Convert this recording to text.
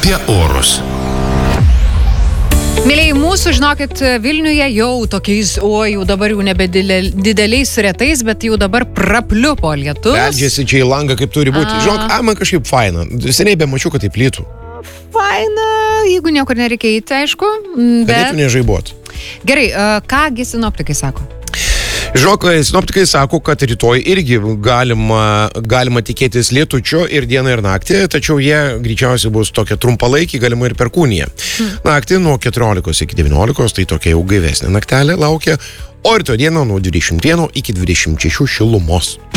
apie orus. Mėlėjai, mūsų, žinokit, Vilniuje jau tokiais, jau dabar jau nebe dideliais retais, bet jau dabar prapliupo lietus. Beldžiasi čia į langą, kaip turi būti. Žinok, man kažkaip faina. Seniai be mačiau, kad taip lytų. Faina, jeigu niekur nereikia eiti, aišku. Galėtų nežaibuot. Gerai, kągi sinoptikai sako? Žinok, sinoptikai sako, kad rytoj irgi galima tikėtis lietučio ir dieną ir naktį, tačiau jie greičiausiai bus tokie trumpalaikiai, galima ir perkūnija. Naktį nuo 14 iki 19, tai tokia jau gaivesnė naktelė laukia, o rytoj dieną nuo 21 iki 26 šilumos.